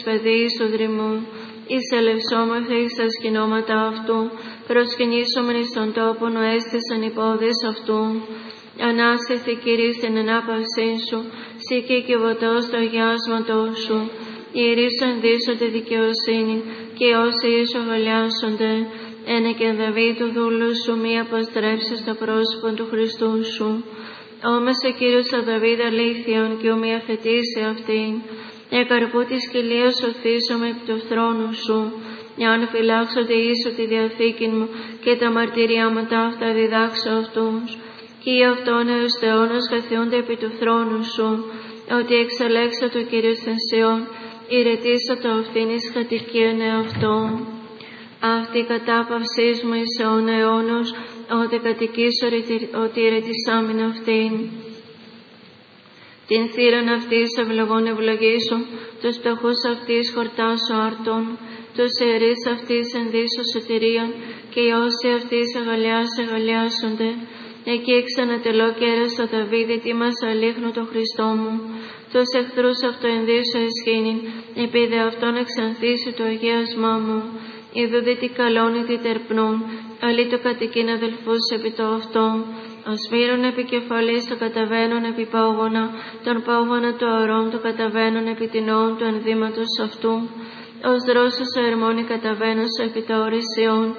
παιδί του δρυμού, εις ελευσόμεθα εις τα σκηνώματα αυτού, προσκυνήσομεν εις τον τόπον ο έστησαν οι πόδες αυτού. Ανάστηθη Κύριε στην ανάπαυσή σου, σύ και κυβωτός το αγιάσματός σου. Οι ηρίσου ενδύσονται δικαιοσύνη, και όσοι ίσου αγαλιάσονται, ένα και Δαβίδ του δούλου σου, μη αποστρέψεις το πρόσωπο του Χριστού σου. Όμως ο Κύριος ο Δαβίδ αλήθειον, και ο μη αφαιτήσει αυτήν. Εκαρπού της κοιλίας σωθήσομαι επί του θρόνου σου, εάν φυλάξονται ίσου τη διαθήκη μου, και τα μαρτυριάματα αυτά διδάξω αυτούς. Και οι αυτόν έως αιώνας καθιούνται επί του θρόνου σου, ότι εξελέξα το Κύριο στην Σιών, ηρετήσω το αυτήν εις κατοικίαν εαυτόν. Αυτή η κατάπαυσής μου εις αιών αιώνος, ότι κατοικήσω ότι ηρετησάμην αυτήν. Την θύραν αυτής ευλογών ευλογήσω, τους πτωχούς αυτής χορτάσω άρτων, τους ιερείς αυτής ενδύσω σωτηρίαν, και οι όσοι αυτής αγαλιάσονται. Εκεί ξανατελώ κέρα στο Δαβίδ, ετοίμασα αλίχνω το Χριστό μου. Τους εχθρούς αυτό ενδύσω εσχήνην, επειδή αυτόν εξανθήσει το αγίασμά μου. Ιδούδη τι καλώνει τι τερπνούν, αλλή το κατοικήν αδελφούς επί το αυτό. Ως μύρων επικεφαλής το καταβαίνουν επί πάγωνα, τον πάγωνα του ορών το καταβαίνουν επί την όων του ενδύματος αυτού. Ως δρόσος ο ερμόνι καταβαίνω επί τα ορισιών,